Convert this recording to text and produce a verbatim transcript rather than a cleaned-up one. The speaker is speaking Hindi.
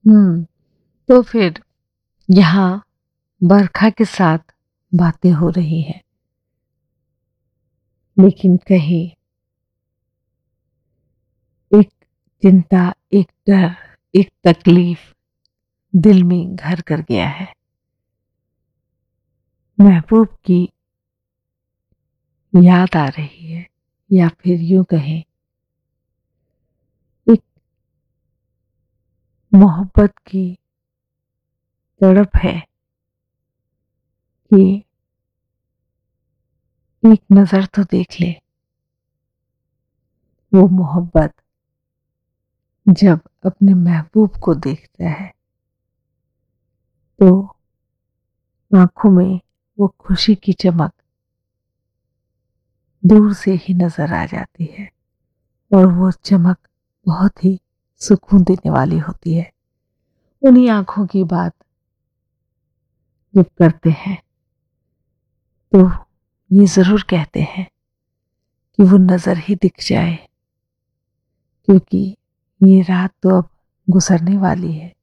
हम्म तो फिर यहाँ बरखा के साथ बातें हो रही हैं, लेकिन कहीं एक चिंता, एक डर, एक तकलीफ दिल में घर कर गया है। महबूब की याद आ रही है, या फिर यूं कहें एक मोहब्बत की तड़प है कि एक नजर तो देख ले। वो मोहब्बत जब अपने महबूब को देखता है तो आंखों में वो खुशी की चमक दूर से ही नजर आ जाती है, और वो चमक बहुत ही सुकून देने वाली होती है। उन्हीं आंखों की बात जब करते हैं तो ये जरूर कहते हैं कि वो नजर ही दिख जाए, क्योंकि ये रात तो अब गुजरने वाली है।